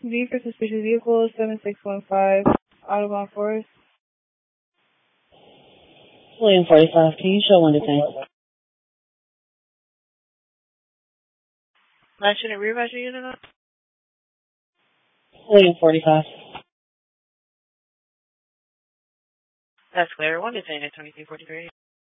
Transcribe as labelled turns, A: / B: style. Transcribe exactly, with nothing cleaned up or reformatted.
A: V for suspicious vehicle, seven six one five, Audubon Forest.
B: William forty-five, can you show one to ten?
A: Last unit rear advisory unit on?
B: William forty-five.
A: That's clear. one to ten at twenty-three forty-three.